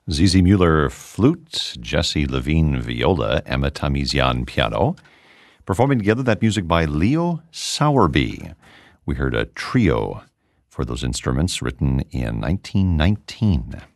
Zizi Mueller, flute, Jesse Levine, viola, Emma Tamizian, piano. Performing together that music by Leo Sowerby. We heard a trio for those instruments written in 1919.